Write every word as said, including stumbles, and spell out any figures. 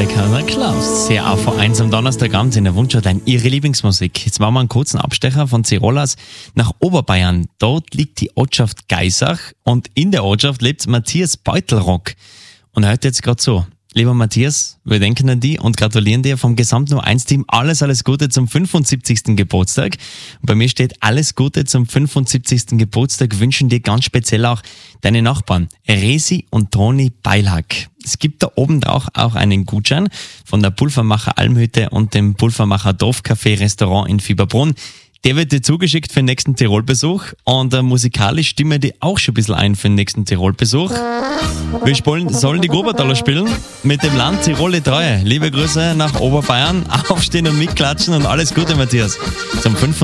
Metallica, na klar. Sehr A V eins am Donnerstagabend in der Wunschhotline ihre Lieblingsmusik. Jetzt machen wir einen kurzen Abstecher von Tirol aus nach Oberbayern. Dort liegt die Ortschaft Geisach und in der Ortschaft lebt Matthias Beutelrock. Und er hört jetzt gerade so. Lieber Matthias, wir denken an dich und gratulieren dir vom Gesamt Nummer eins Team alles, alles Gute zum fünfundsiebzigsten Geburtstag. Und bei mir steht alles Gute zum fünfundsiebzigsten Geburtstag, wünschen dir ganz speziell auch deine Nachbarn Resi und Toni Beilhack. Es gibt da oben auch, auch einen Gutschein von der Pulvermacher Almhütte und dem Pulvermacher Dorfcafé Restaurant in Fieberbrunn. Der wird dir zugeschickt für den nächsten Tirol-Besuch und äh, musikalisch stimme die auch schon ein bisschen ein für den nächsten Tirol-Besuch. Wir spielen, sollen die Grubertaler spielen mit dem Land Tirol die Treue. Liebe Grüße nach Oberbayern, aufstehen und mitklatschen und alles Gute, Matthias. Zum